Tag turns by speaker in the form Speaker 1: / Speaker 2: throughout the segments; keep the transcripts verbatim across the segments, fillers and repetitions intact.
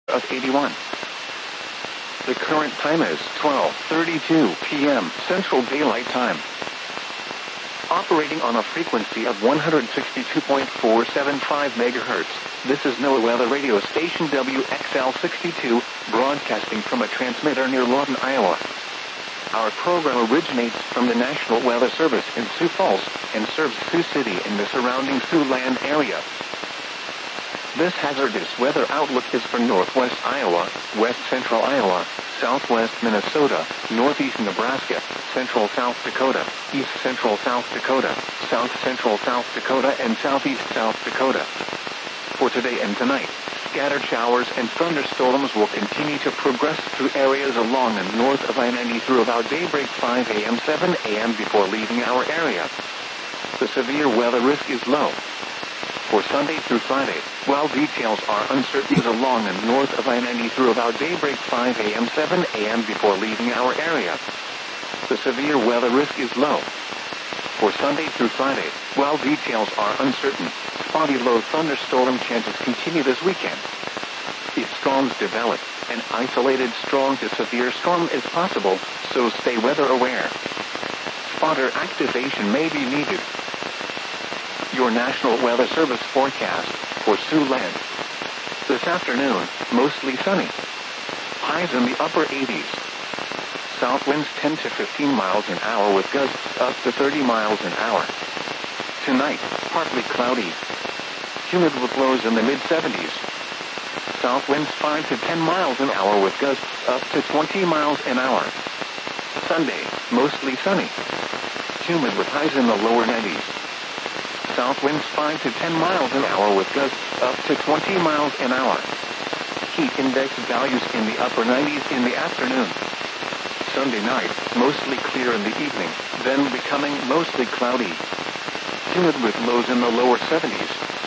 Speaker 1: of eighty-one. The current time is twelve thirty-two p m Central Daylight Time. Operating on a frequency of one hundred sixty-two point four seven five megahertz, this is NOAA Weather Radio Station W X L sixty-two, broadcasting from a transmitter near Lawton, Iowa. Our program originates from the National Weather Service in Sioux Falls and serves Sioux City and the surrounding Siouxland area. This hazardous weather outlook is for northwest Iowa, west central Iowa, southwest Minnesota, northeast Nebraska, central South Dakota, east central South Dakota, south central South Dakota, and southeast South Dakota. For today and tonight, scattered showers and thunderstorms will continue to progress through areas along and north of I ninety through about daybreak five a m seven a m before leaving our area. The severe weather risk is low. For Sunday through Friday, while details are uncertain along and north of I ninety through about daybreak five a m seven a m before leaving our area. The severe weather risk is low. For Sunday through Friday, while details are uncertain, spotty low thunderstorm chances continue this weekend. If storms develop, an isolated strong to severe storm is possible, so stay weather aware. Spotter activation may be needed. Your National Weather Service forecast for Siouxland. This afternoon, mostly sunny. Highs in the upper eighties. South winds ten to fifteen miles an hour with gusts up to thirty miles an hour. Tonight, partly cloudy. Humid with lows in the mid seventies. South winds five to ten miles an hour with gusts up to twenty miles an hour. Sunday, mostly sunny. Humid with highs in the lower nineties. South winds five to ten miles an hour with gusts up to twenty miles an hour. Heat index values in the upper nineties in the afternoon. Sunday night, mostly clear in the evening, then becoming mostly cloudy. Humid with lows in the lower seventies.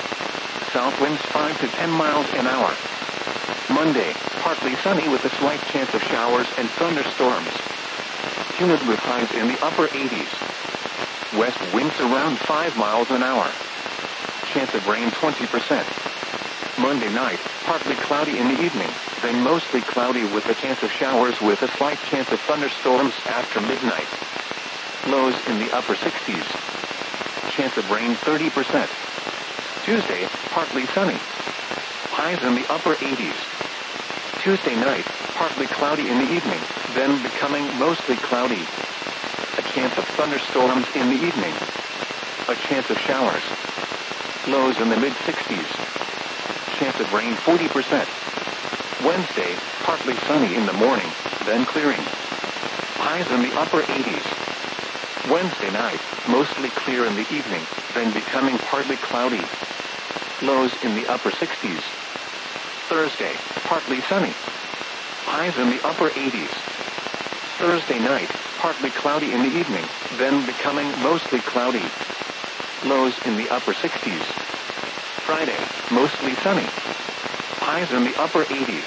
Speaker 1: South winds five to ten miles an hour. Monday, partly sunny with a slight chance of showers and thunderstorms. Humid with highs in the upper eighties. West winds around five miles an hour. Chance of rain twenty percent. Monday night, partly cloudy in the evening, then mostly cloudy with a chance of showers with a slight chance of thunderstorms after midnight. Lows in the upper sixties. Chance of rain thirty percent. Tuesday, partly sunny. Highs in the upper eighties. Tuesday night, partly cloudy in the evening, then becoming mostly cloudy. A chance of thunderstorms in the evening. A chance of showers. Lows in the mid sixties. Chance of rain forty percent. Wednesday, partly sunny in the morning, then clearing. Highs in the upper eighties. Wednesday night, mostly clear in the evening, then becoming partly cloudy. Lows in the upper sixties. Thursday, partly sunny. Highs in the upper eighties. Thursday night, partly cloudy in the evening, then becoming mostly cloudy. Lows in the upper sixties. Friday, mostly sunny. Highs in the upper eighties.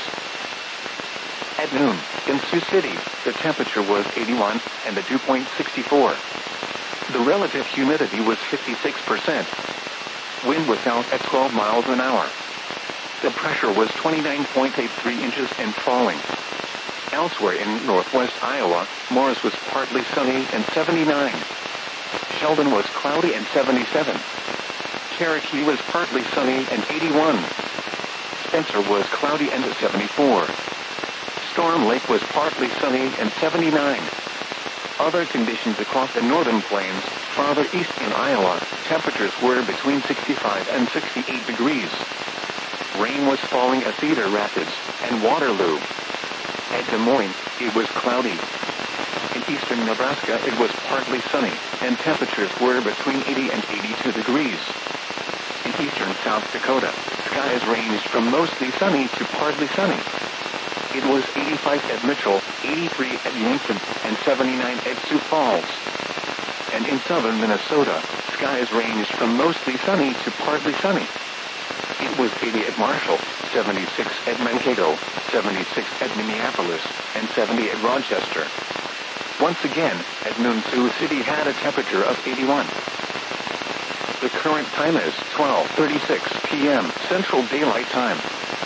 Speaker 1: At noon, in Sioux City, the temperature was eighty-one and the dew point sixty-four. The relative humidity was fifty-six percent. Wind was south at twelve miles an hour. The pressure was twenty-nine point eight three inches and falling. Elsewhere in northwest Iowa, Morris was partly sunny and seventy-nine. Sheldon was cloudy and seventy-seven. Cherokee was partly sunny and eighty-one. Spencer was cloudy and seventy-four. Storm Lake was partly sunny and seventy-nine. Other conditions across the northern plains, farther east in Iowa, temperatures were between sixty-five and sixty-eight degrees. Rain was falling at Cedar Rapids and Waterloo. At Des Moines, it was cloudy. In eastern Nebraska, it was partly sunny, and temperatures were between eighty and eighty-two degrees. In eastern South Dakota, skies ranged from mostly sunny to partly sunny. It was eighty-five at Mitchell, eighty-three at Yankton, and seventy-nine at Sioux Falls. And in southern Minnesota, skies ranged from mostly sunny to partly sunny. It was eighty at Marshall, seventy-six at Mankato, seventy-six at Minneapolis, and seventy at Rochester. Once again, at noon Sioux City had a temperature of eighty-one. The current time is twelve thirty-six p m Central Daylight Time.